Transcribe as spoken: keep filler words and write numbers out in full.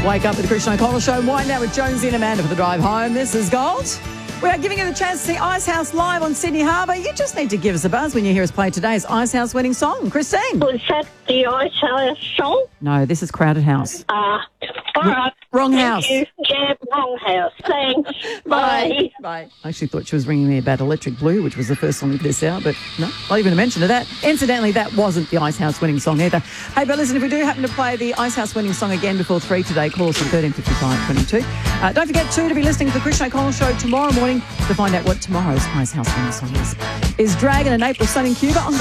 Wake up with the Christian O'Connell Show and wind down with Jonesy and Amanda for the drive home. This is Gold. We are giving you the chance to see Ice House live on Sydney Harbour. You just need to give us a buzz when you hear us play today's Ice House wedding song. Christine. Was that the Ice House song? No, this is Crowded House. Ah, uh, all right. Wrong Thank house. You. Yeah, wrong house. Thanks. Bye. Bye. I actually thought she was ringing me about Electric Blue, which was the first song of this hour, but no, not even a mention of that. Incidentally, that wasn't the Ice House winning song either. Hey, but listen, if we do happen to play the Ice House winning song again before three today, call us at thirteen fifty-five twenty-two. Uh, don't forget, too, to be listening to the Christian O'Connell Show tomorrow morning to find out what tomorrow's Ice House winning song is. Is Dragon and April Sun in Cuba on